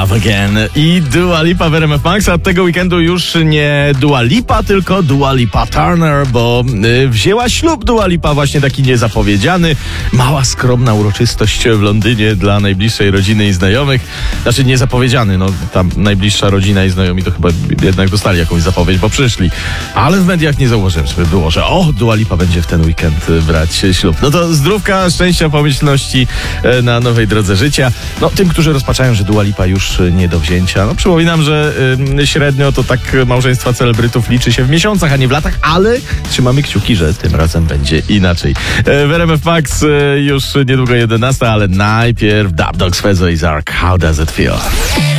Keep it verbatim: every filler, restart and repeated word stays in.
Love Again i Dua Lipa w R M F Max, a od tego weekendu już nie Dua Lipa, tylko Dua Lipa Turner, bo y, wzięła ślub Dua Lipa, właśnie taki niezapowiedziany. Mała, skromna uroczystość w Londynie dla najbliższej rodziny i znajomych. Znaczy niezapowiedziany, no tam najbliższa rodzina i znajomi to chyba jednak dostali jakąś zapowiedź, bo przyszli. Ale w mediach nie zauważyłem, żeby było, że o, Dua Lipa będzie w ten weekend brać ślub. No to zdrówka, szczęścia, pomyślności na nowej drodze życia. No tym, którzy rozpaczają, że Dua Lipa już nie do wzięcia. No przypominam, że y, średnio to tak małżeństwa celebrytów liczy się w miesiącach, a nie w latach, ale trzymamy kciuki, że tym razem będzie inaczej. W R M F Max y, już niedługo jedenasta, ale najpierw Dub Dogs, Fezzo i Zark. How does it feel?